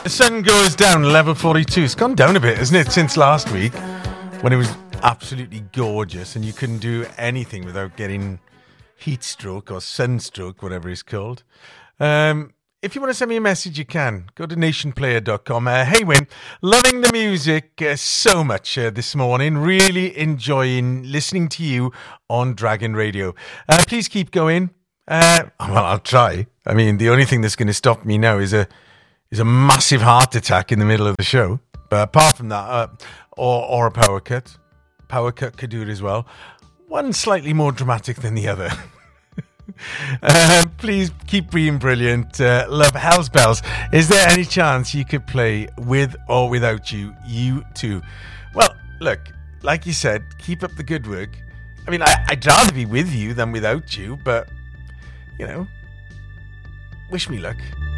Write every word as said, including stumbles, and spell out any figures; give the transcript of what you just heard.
The sun goes down, level forty-two. It's gone down a bit, hasn't it, since last week when it was absolutely gorgeous and you couldn't do anything without getting heat stroke or sunstroke, whatever it's called. Um, if you want to send me a message, you can. Go to nation player dot com. Uh, hey, Win, loving the music uh, so much uh, this morning. Really enjoying listening to you on Dragon Radio. Uh, please keep going. Uh, well, I'll try. I mean, the only thing that's going to stop me now is a is a massive heart attack in the middle of the show. But apart from that, uh, or or a power cut. Power cut could do it as well. One slightly more dramatic than the other. uh, please keep being brilliant. Uh, love Hell's Bells. Is there any chance you could play with or without you? You too. Well, look, like you said, keep up the good work. I mean, I, I'd rather be with you than without you, but, you know, wish me luck.